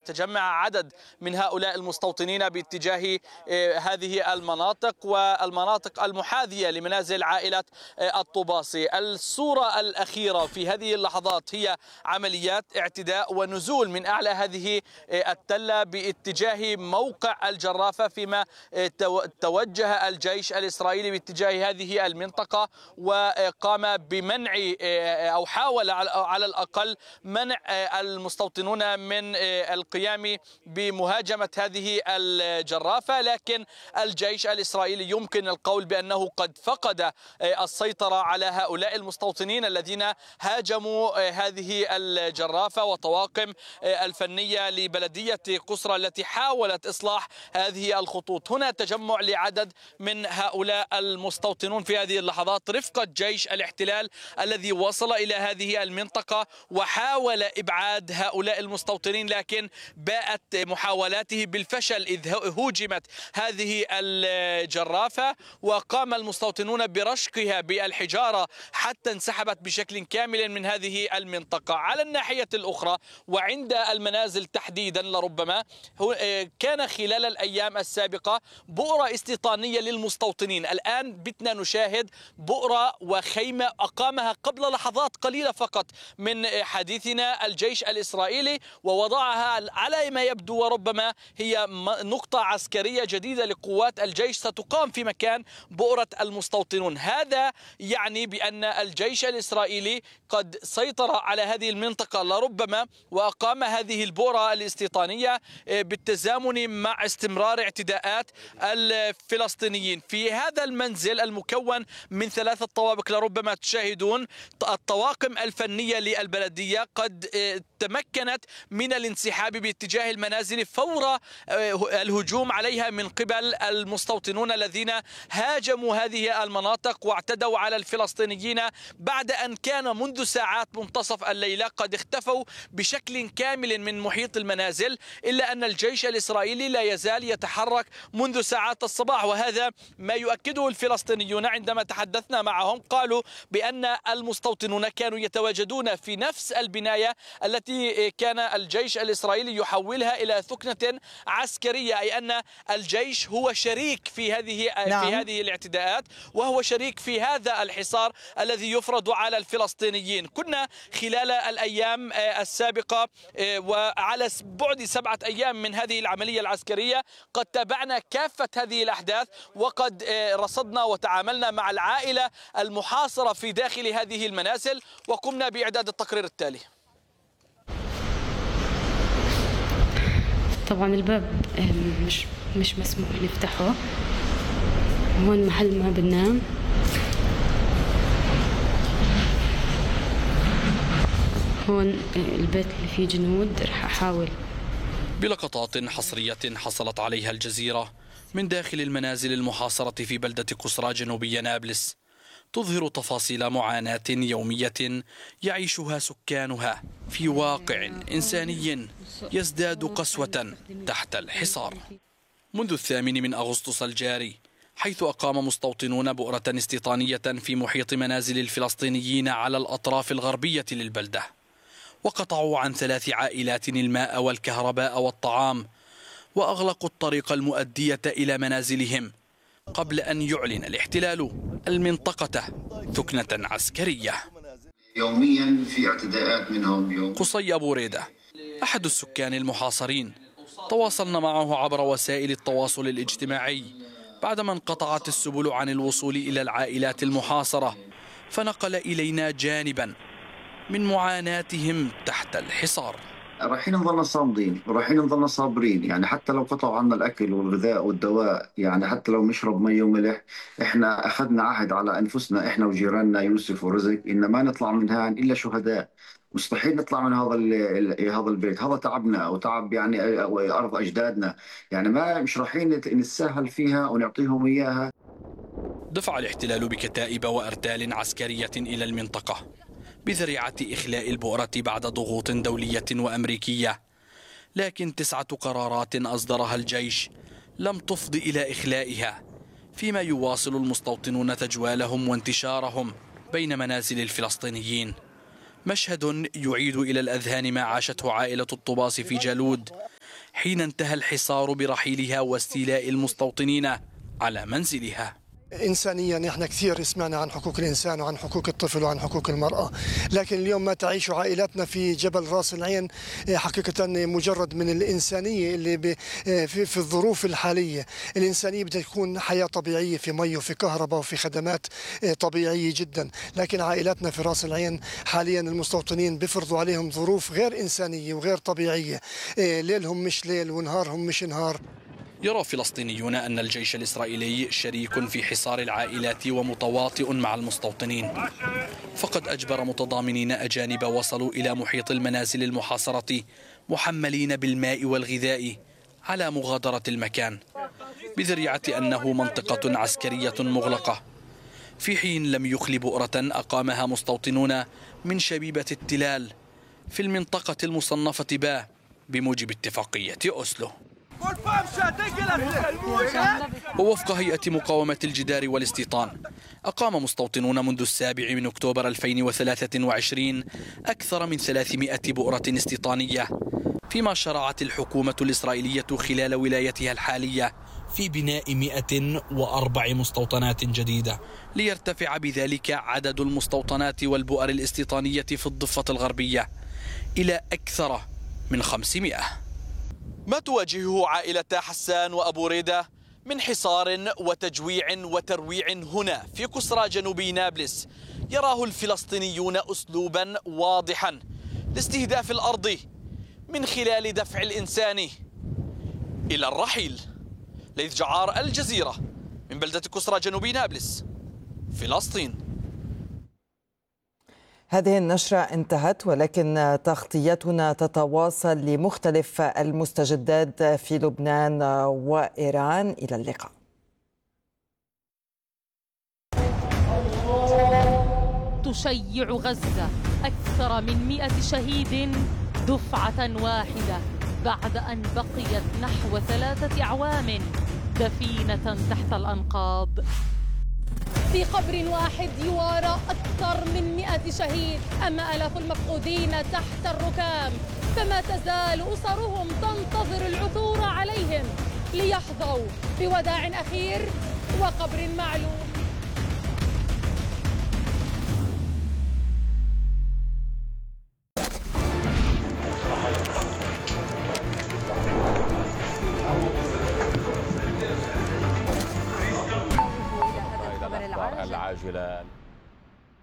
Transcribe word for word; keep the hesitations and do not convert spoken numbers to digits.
يتجمع عدد من هؤلاء المستوطنين باتجاه هذه المناطق والمناطق المحاذية لمنازل عائلة الطباصي. الصورة الأخيرة في هذه اللحظات هي عمليات اعتداء ونزول من أعلى هذه التلة باتجاه موقع الجرافة، فيما توجه الجيش الإسرائيلي باتجاه هذه المنطقة وقام بمنع أو حاول على الأقل منع المستوطنون من القيام بمهاجمة هذه الجرافة. لكن الجيش الإسرائيلي يمكن القول بأنه قد فقد السيطرة على هؤلاء المستوطنين الذين هاجموا هذه الجرافة وطواقم الفنية لبلدية قصرى التي حاولت إصلاح هذه الخطوط. هنا تجمع لعدد من هؤلاء المستوطنون في هذه اللحظات رفقة جيش الاحتلال الذي وصل إلى هذه المنطقة وحاول إبعاد هؤلاء المستوطنين، لكن باءت محاولاته بالفشل إذ هوجمت هذه الجرافة وقام المستوطنون برشقها بالحجارة حتى انسحبت بشكل كامل من هذه المنطقة. على الناحية الأخرى وعند المنازل تحديدا لربما كان خلال الأيام السابقة بؤرة استيطانية للمستوطنين. الآن بتنا نشاهد بؤرة وخيمة أقامها قبل لحظات قليلة فقط من حديثنا الجيش الإسرائيلي ووضعها على ما يبدو وربما هي نقطة عسكرية جديدة لقوات الجيش ستقام في مكان بؤرة المستوطنون. هذا يعني بأن الجيش الإسرائيلي قد سيطر على هذه المنطقة لربما وأقام هذه البؤرة الاستيطانية بالتزامن مع استمرار اعتداءات الفلسطينيين. في هذا المنزل المكون من ثلاثة طوابق لربما تشاهدون الطواقم الفنية للبلدية قد تمكنت من الانسحاب باتجاه المنازل فور الهجوم عليها من قبل المستوطنون الذين هاجموا هذه المناطق واعتدوا على الفلسطينيين بعد أن كان منذ ساعات منتصف الليلة قد اختفوا بشكل كامل من محيط المنازل، إلا أن الجيش الإسرائيلي لا يزال يتحرك منذ ساعات الصباح. وهذا ما يؤكده الفلسطينيون عندما تحدثنا معهم، قالوا بأن المستوطنون كانوا يتواجدون في نفس البناية التي كان الجيش الإسرائيلي يحولها إلى ثكنة عسكرية، أي أن الجيش هو شريك في هذه نعم. في هذه الاعتداءات وهو شريك في هذا الحصار الذي يفرض على الفلسطينيين. كنا خلال الأيام السابقة وعلى بعد سبعة أيام من هذه العملية العسكرية قد تابعنا كافة هذه الأحداث وقد رصدنا وتعاملنا مع العائلة المحاصرة في داخل هذه المنازل وقمنا بإعداد التقرير التالي. طبعا الباب مش مش مسموح نفتحه. هون محل ما بننام. هون البيت اللي فيه جنود. رح أحاول. بلقطات حصرية حصلت عليها الجزيرة من داخل المنازل المحاصرة في بلدة قصرى جنوبية نابلس تظهر تفاصيل معاناة يومية يعيشها سكانها في واقع إنساني يزداد قسوة تحت الحصار. منذ الثامن من أغسطس الجاري، حيث أقام مستوطنون بؤرة استيطانية في محيط منازل الفلسطينيين على الأطراف الغربية للبلدة، وقطعوا عن ثلاث عائلات الماء والكهرباء والطعام، وأغلقوا الطريق المؤدية إلى منازلهم قبل أن يعلن الاحتلال المنطقة ثكنة عسكرية. يوميا في اعتداءات منهم. يوم قصي أبو ريدة أحد السكان المحاصرين، تواصلنا معه عبر وسائل التواصل الاجتماعي بعدما انقطعت السبل عن الوصول إلى العائلات المحاصرة، فنقل إلينا جانبا من معاناتهم تحت الحصار. رايحين نظلنا صامدين ورايحين نظلنا صابرين، يعني حتى لو قطعوا عنا الأكل والغذاء والدواء، يعني حتى لو نشرب مي وملح، إحنا أخذنا عهد على أنفسنا إحنا وجيراننا يوسف ورزق إن ما نطلع من هان إلا شهداء. مستحيل نطلع من هذا هذا البيت، هذا تعبنا وتعب يعني أرض أجدادنا، يعني ما مش رايحين نتساهل فيها ونعطيهم إياها. دفع الاحتلال بكتائب وأرتال عسكرية إلى المنطقة بذريعة إخلاء البؤرة بعد ضغوط دولية وأمريكية، لكن تسعة قرارات أصدرها الجيش لم تفض إلى إخلائها، فيما يواصل المستوطنون تجوالهم وانتشارهم بين منازل الفلسطينيين. مشهد يعيد إلى الأذهان ما عاشته عائلة الطباصي في جالود حين انتهى الحصار برحيلها واستيلاء المستوطنين على منزلها. إنسانيا نحن كثير سمعنا عن حقوق الإنسان وعن حقوق الطفل وعن حقوق المرأة، لكن اليوم ما تعيش عائلاتنا في جبل راس العين حقيقة مجرد من الإنسانية اللي في, في الظروف الحالية. الإنسانية بدها تكون حياة طبيعية في مي وفي كهرباء وفي خدمات طبيعية جدا، لكن عائلاتنا في راس العين حاليا المستوطنين بيفرضوا عليهم ظروف غير إنسانية وغير طبيعية، ليلهم مش ليل ونهارهم مش نهار. يرى فلسطينيون أن الجيش الإسرائيلي شريك في حصار العائلات ومتواطئ مع المستوطنين، فقد أجبر متضامنين أجانب وصلوا إلى محيط المنازل المحاصرة محملين بالماء والغذاء على مغادرة المكان بذريعة أنه منطقة عسكرية مغلقة، في حين لم يخل بؤرة أقامها مستوطنون من شبيبة التلال في المنطقة المصنفة با بموجب اتفاقية أوسلو. ووفق هيئة مقاومة الجدار والاستيطان، أقام مستوطنون منذ السابع من أكتوبر ألفين وثلاثة وعشرين أكثر من ثلاثمائة بؤرة استيطانية، فيما شرعت الحكومة الإسرائيلية خلال ولايتها الحالية في بناء مئة وأربع مستوطنات جديدة، ليرتفع بذلك عدد المستوطنات والبؤر الاستيطانية في الضفة الغربية إلى أكثر من خمسمائة. ما تواجهه عائلة حسان وأبو ريدة من حصار وتجويع وترويع هنا في كسرى جنوبي نابلس يراه الفلسطينيون أسلوبا واضحا لاستهداف الأرض من خلال دفع الإنسان إلى الرحيل. ليث جعار، الجزيرة، من بلدة كسرى جنوبي نابلس، فلسطين. هذه النشرة انتهت، ولكن تغطيتنا تتواصل لمختلف المستجدات في لبنان وإيران. إلى اللقاء. تشيع غزة أكثر من مئة شهيد دفعة واحدة بعد أن بقيت نحو ثلاثة أعوام دفينة تحت الأنقاض. في قبر واحد يوارى أكثر من مئة شهيد، أما آلاف المفقودين تحت الركام، فما تزال أسرهم تنتظر العثور عليهم ليحظوا بوداع أخير وقبر معلوم. العاجلة